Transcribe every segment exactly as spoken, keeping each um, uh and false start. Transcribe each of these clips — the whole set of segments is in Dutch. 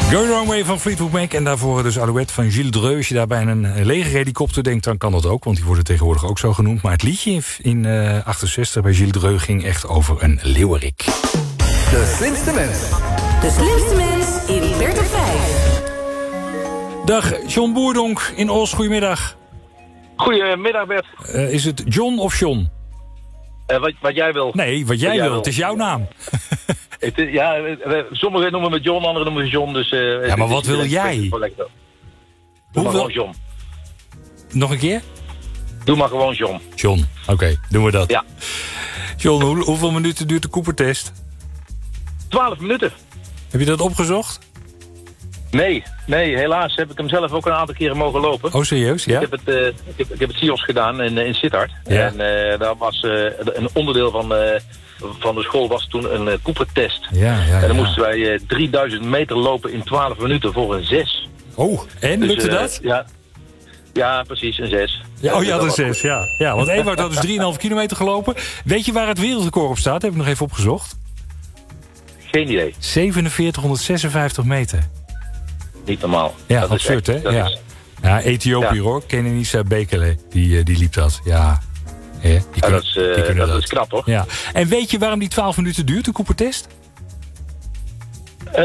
Go Your Own Way van Fleetwood Mac. En daarvoor dus Alouette van Gilles Dreux. Als je daarbij aan een legerhelikopter denkt, dan kan dat ook. Want die worden tegenwoordig ook zo genoemd. Maar het liedje in uh, achtenzestig bij Gilles Dreux ging echt over een leeuwerik. De slimste mens. De slimste mens in Bert op vijf. Dag, John Boerdonk in Os. Goedemiddag. Goedemiddag, Bert. Uh, is het John of John? Uh, wat, wat jij wil. Nee, wat jij, wat jij wil. wil. Het is jouw naam. Het, ja, sommigen noemen me John, anderen noemen me John. Dus, uh, ja, maar wat wil jij? Doe maar Hoeveel... gewoon John. Nog een keer? Doe maar gewoon John. John, oké, okay, doen we dat. Ja. John, hoe, hoeveel minuten duurt de Cooper-test? Twaalf minuten. Heb je dat opgezocht? Nee, nee, helaas heb ik hem zelf ook een aantal keren mogen lopen. Oh, serieus? Ja? Ik heb het, uh, ik heb, ik heb het C I O S gedaan in, in Sittard. Ja. En uh, daar was uh, een onderdeel van, uh, van de school was toen een uh, Cooper-test. Ja, ja, en dan ja. moesten wij uh, drieduizend meter lopen in twaalf minuten voor een zes. Oh, en dus, lukte uh, dat? Ja, ja, precies, een zes. Ja, oh, je had een zes, goed. ja. ja. Want Ewout had dus drie komma vijf kilometer gelopen. Weet je waar het wereldrecord op staat? Heb ik nog even opgezocht. Geen idee. zevenenveertighonderdzesenvijftig meter. Niet normaal. Ja, dat absurd, is echt, hè? Ja. Is... ja, Ethiopië, ja. hoor. Kenenisa Bekele, die, die liep dat. Ja, ja, die ja kun, dat, is, uh, die dat, dat is knap, hoor. Ja. En weet je waarom die twaalf minuten duurt, de Cooper-test? Uh,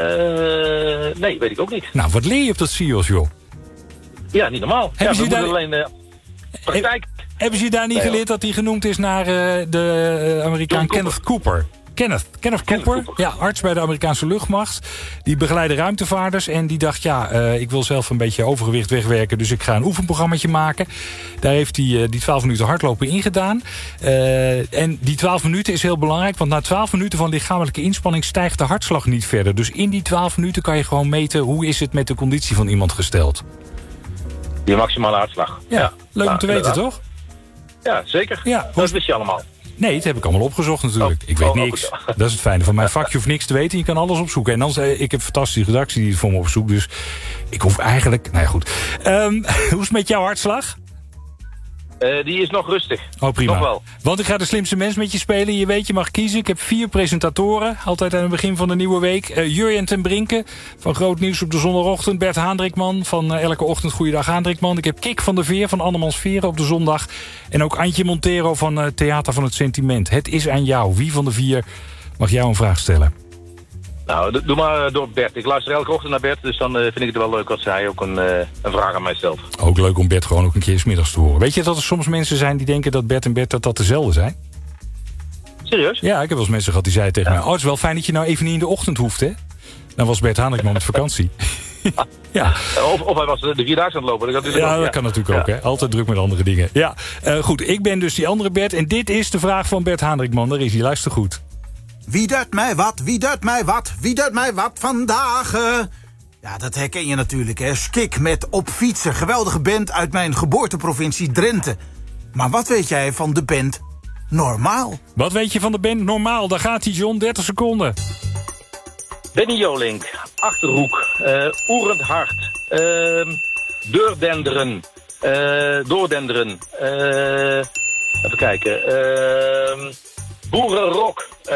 nee, weet ik ook niet. Nou, wat leer je op dat C I O S, joh? Ja, niet normaal. Hebben ja, ze we daar... alleen uh, praktijk. Hebben ze je daar niet nee, geleerd dat hij genoemd is naar uh, de uh, Amerikaan Kenneth Cooper? Kenneth, Kenneth Cooper, Kenneth Cooper, ja, arts bij de Amerikaanse luchtmacht. Die begeleidde ruimtevaarders en die dacht, ja, uh, ik wil zelf een beetje overgewicht wegwerken, dus ik ga een oefenprogrammaatje maken. Daar heeft hij uh, die twaalf minuten hardlopen ingedaan. Uh, en die twaalf minuten is heel belangrijk, want na twaalf minuten van lichamelijke inspanning stijgt de hartslag niet verder. Dus in die twaalf minuten kan je gewoon meten hoe is het met de conditie van iemand gesteld. Je maximale hartslag. Ja, ja. Leuk ja, om te weten, inderdaad. toch? Ja, zeker. Ja, dat wist je allemaal. Nee, dat heb ik allemaal opgezocht natuurlijk. Oh, ik weet oh, niks. oh, dat is het fijne van mijn vak. Je hoeft niks te weten. Je kan alles opzoeken. En dan, ik heb een fantastische redactie die het voor me opzoekt. Dus ik hoef eigenlijk... Nou ja, goed. Um, hoe is het met jouw hartslag? Uh, die is nog rustig. Oh, prima. Nog wel. Want ik ga de slimste mens met je spelen. Je weet, je mag kiezen. Ik heb vier presentatoren. Altijd aan het begin van de nieuwe week. Uh, Jurjen ten Brinke van Groot Nieuws op de zondagochtend. Bert Haandrikman van uh, Elke Ochtend Goeiedag Haandrikman. Ik heb Kik van der Veer van Annemans Veren op de zondag. En ook Antje Montero van uh, Theater van het Sentiment. Het is aan jou. Wie van de vier mag jou een vraag stellen? Nou, doe maar door Bert. Ik luister elke ochtend naar Bert, dus dan uh, vind ik het wel leuk als hij ook een, uh, een vraag aan mij stelt. Ook leuk om Bert gewoon ook een keer 's middags te horen. Weet je dat er soms mensen zijn die denken dat Bert en Bert dat, dat dezelfde zijn? Serieus? Ja, ik heb wel eens mensen gehad die zeiden tegen ja. mij... oh, het is wel fijn dat je nou even niet in de ochtend hoeft, hè? Dan was Bert Haandrikman met vakantie. ja. Of, of hij was de vierdaagse aan het lopen. Dat ja, ook, dat ja. kan natuurlijk ook, ja. hè? Altijd druk met andere dingen. Ja, uh, goed, ik ben dus die andere Bert... en dit is de vraag van Bert Haandrikman. Daar is hij, luister goed. Wie doet mij wat, wie doet mij wat, wie doet mij wat vandaag? Uh... Ja, dat herken je natuurlijk, hè. Skik met Op Fietsen, geweldige band uit mijn geboorteprovincie Drenthe. Maar wat weet jij van de band Normaal? Wat weet je van de band Normaal? Daar gaat hij, John, dertig seconden. Benny Jolink, Achterhoek, uh, Oerend Hart, uh, Deurdenderen, uh, Doordenderen, uh, even kijken, uh, Boerenrock, uh,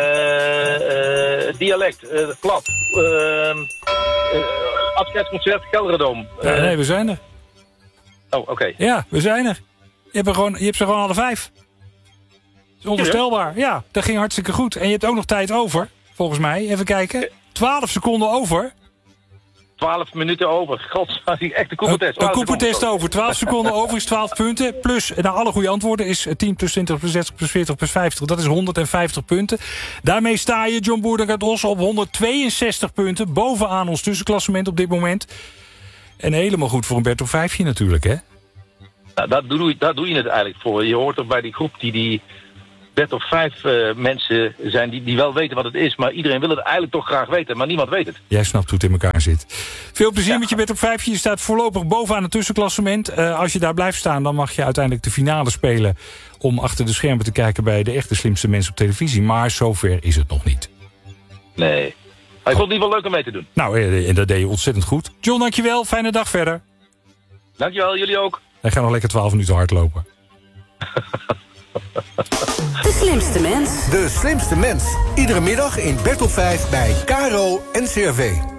uh, Dialect, uh, Plat, uh, uh, afscheidsconcert Gelderdoom. Uh, ja, nee, we zijn er. Oh, oké. Okay. Ja, we zijn er. Je hebt, er gewoon, je hebt ze gewoon alle vijf. Dat is onvoorstelbaar. Ja, dat ging hartstikke goed. En je hebt ook nog tijd over, volgens mij. Even kijken. twaalf seconden over. twaalf minuten over. God, echt een Cooper-test. Een Cooper-test over. twaalf seconden over is twaalf punten. Plus, nou, alle goede antwoorden is tien plus twintig plus zestig plus veertig plus vijftig. Dat is honderdvijftig punten. Daarmee sta je, John Boerdonk uit Os, op honderdtweeënzestig punten. Bovenaan ons tussenklassement op dit moment. En helemaal goed voor een Bert op vijfje natuurlijk, hè? Nou, daar, doe je, daar doe je het eigenlijk voor. Je hoort toch bij die groep die... die Bert op vijf uh, mensen zijn die, die wel weten wat het is... maar iedereen wil het eigenlijk toch graag weten, maar niemand weet het. Jij snapt hoe het in elkaar zit. Veel plezier ja. met je Bert op vijf. Je staat voorlopig bovenaan het tussenklassement. Uh, als je daar blijft staan, dan mag je uiteindelijk de finale spelen... om achter de schermen te kijken bij de echte slimste mensen op televisie. Maar zover is het nog niet. Nee. Maar ik vond het in ieder geval leuk om mee te doen. Nou, en dat deed je ontzettend goed. John, dankjewel. Fijne dag verder. Dankjewel, jullie ook. Wij gaan nog lekker twaalf minuten hardlopen. De slimste mens. De slimste mens. Iedere middag in Bert op vijf bij Caro en C R V.